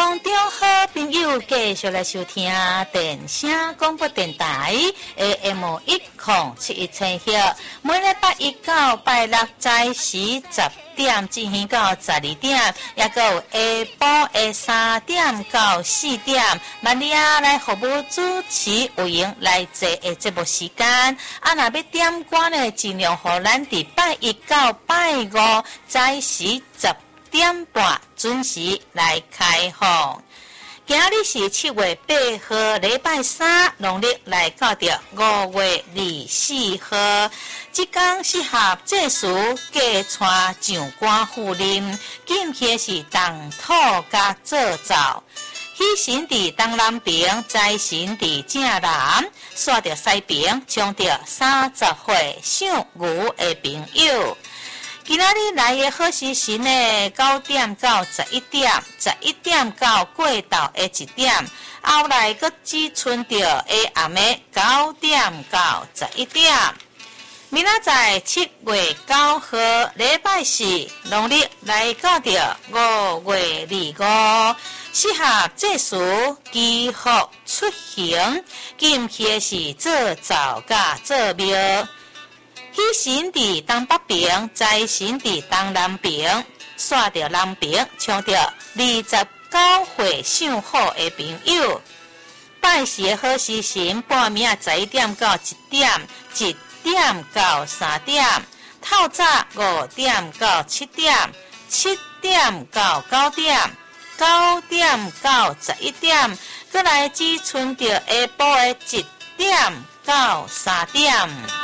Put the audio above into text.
空中好朋友继续来收听电声广播电台 AM 1071赫，每礼拜一到拜六早时10点进行到12点，也有下晡的3点到4点，万里啊来服务主持有闲来坐的节目时间。若要点歌呢，尽量互咱伫拜一到拜五早时10点半准时来开放。今日是7月8号，礼拜3，农历来到着5月24号。即天适合祭祀嫁娶上官夫人，禁忌是动土甲做灶。喜神伫东南边，财神伫正南，煞着西边，冲着30岁属牛的朋友。今仔日来的好时辰呢，9点到11点，11点到过昼的1点，后来阁只剩着下暗的9点到11点。明仔载7月9号，礼拜4，农历来到着5月25，适合祭祀、祈福、出行，禁忌是做灶甲做庙。喜神伫东北边，财神伫东南边，煞着南边，冲着29岁属虎的朋友。拜时的好时辰，半暝11点到1点，1点到3点，透早5点到7点，7点到9点，9点到11点，再来只剩着下晡的1点到3点。